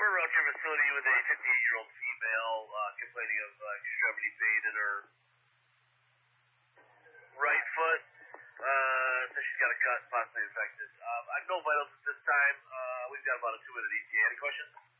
we're around your facility with a 58-year-old female complaining of extremity pain in her right foot. So she's got a cut, possibly infected. I have no vitals at this time. We've got about a 2-minute ETA. Any questions?